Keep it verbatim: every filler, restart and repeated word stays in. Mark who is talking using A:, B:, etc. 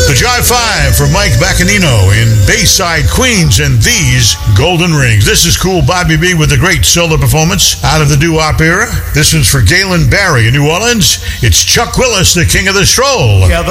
A: The Jive Five for Mike Baccanino in Bayside, Queens, and these golden rings. This is Cool Bobby B with a great solo performance out of the doo-wop era. This one's for Galen Barry in New Orleans. It's Chuck Willis, the king of the stroll. Yeah,